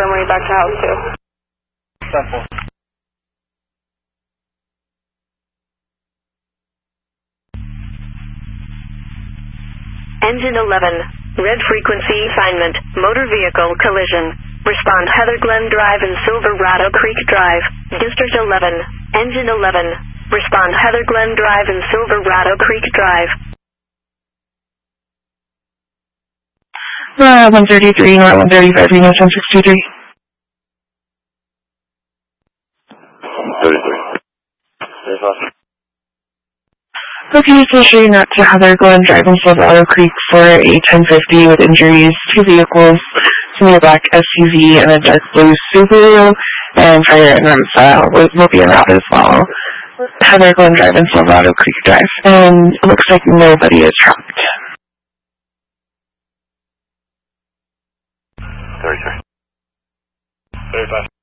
confirm when you're back to house 2. Simple. Engine 11, red frequency assignment, motor vehicle collision. Respond Heather Glen Drive and Silverado Creek Drive, District 11. Engine 11, respond Heather Glen Drive and Silverado Creek Drive. 133, North 135, Reno 1063. 33. There's nothing. Okay, so showing up to Heather Glen Drive in Silverado Creek for a 1050 with injuries, 2 vehicles, a black SUV and a dark blue Subaru, and fire and file will be in route as well. Heather Glen Drive in Silverado Creek Drive, and it looks like nobody is trapped. 33. 35.